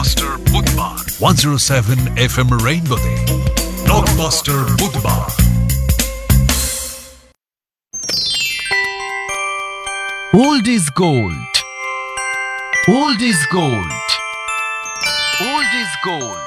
Blockbuster বুধবার 107 FM রেইনবোতে blockbuster বুধবার। Old is gold. Old is gold. Old is gold.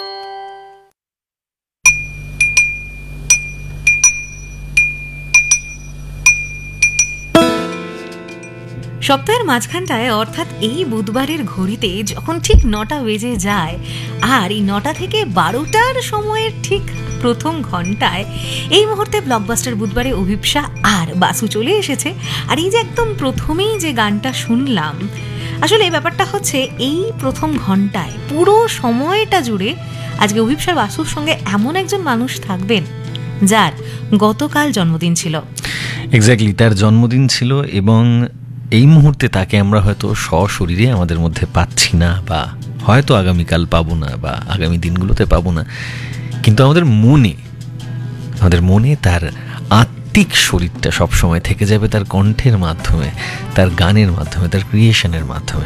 সপ্তাহের মাঝখানটায় অর্থাৎ এই বুধবারের ঘড়িতে যখন ঠিক 9টা বেজে যায় আর এই 9টা থেকে 12টার সময়ের ঠিক প্রথম ঘন্টায় এই মুহূর্তে ব্লকবাস্টার বুধবারে অভিপ্সা আর বাসু চলে এসেছে। আর এই যে একদম প্রথমেই যে গানটা শুনলাম, আসলে এই ব্যাপারটা হচ্ছে এই প্রথম ঘন্টায় পুরো সময়টা জুড়ে আজকে অভিপ্সা বাসুর সঙ্গে এমন একজন মানুষ থাকবেন যার গতকাল জন্মদিন ছিল। এক্স্যাক্টলি, তার জন্মদিন ছিল এবং এই মুহূর্তে তাকে আমরা হয়তো সশরীরে আমাদের মধ্যে পাচ্ছি না, বা হয়তো আগামীকাল পাবো না, বা আগামী দিনগুলোতে পাবো না, কিন্তু আমাদের মনে তার আত্মিক শরীরটা সবসময় থেকে যাবে, তার কণ্ঠের মাধ্যমে, তার গানের মাধ্যমে, তার ক্রিয়েশনের মাধ্যমে।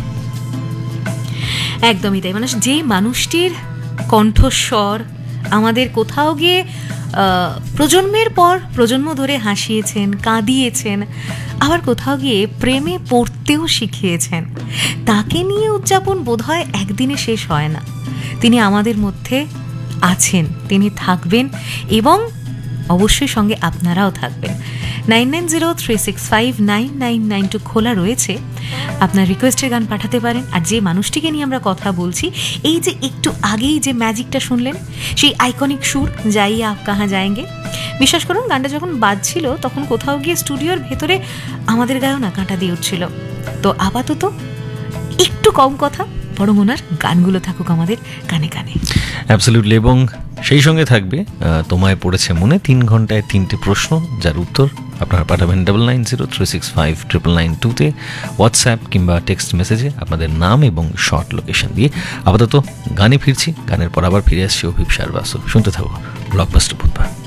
একদমই তাই। মানে যে মানুষটির কণ্ঠস্বর আমাদের কোথাও গিয়ে প্রজন্মের পর প্রজন্ম ধরে হাসিয়েছেন, কাঁদিয়েছেন, আবার কোথাও গিয়ে প্রেমে পড়তেও শিখিয়েছেন, তাকে নিয়ে উদযাপন বোধহয় একদিনে শেষ হয় না। তিনি আমাদের মধ্যে আছেন, তিনি থাকবেন এবং অবশ্যই সঙ্গে আপনারাও থাকবেন। 9903659992 খোলা রয়েছে, আপনার রিকোয়েস্টের গান পাঠাতে পারেন। আর যে মানুষটিকে নিয়ে আমরা কথা বলছি, এই যে একটু আগেই যে ম্যাজিকটা শুনলেন, সেই আইকনিক সুর যাইয়ে আপ কাহা যায়েঙ্গে, বিশ্বাস করুন গানটা যখন বাজছিল তখন কোথাও গিয়ে স্টুডিওর ভেতরে আমাদের গায়েও না কাঁটা দিয়ে উঠছিল। তো আপাতত একটু কম কথা, বরং ওনার গানগুলো থাকুক আমাদের কানে কানে। অ্যাবসলিউটলি। এবং সেই সঙ্গে থাকবে তোমায় পড়েছে মনে 3 ঘন্টায় 3টে প্রশ্ন, যার উত্তর আপনারা পাঠাবেন 9903659992-তে, হোয়াটসঅ্যাপ কিংবা টেক্সট মেসেজে আপনাদের নাম এবং শর্ট লোকেশন দিয়ে। আপাতত গানে ফিরছি, গানের পর আবার ফিরে আসছি অভিপ্সার বাসু। শুনতে থাকো ব্লকবাস্টার বুধবার।